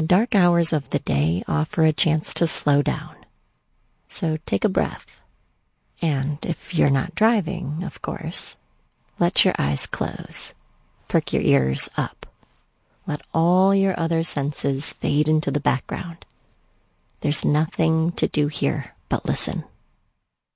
The dark hours of the day offer a chance to slow down. So take a breath. And if you're not driving, of course, let your eyes close. Perk your ears up. Let all your other senses fade into the background. There's nothing to do here but listen.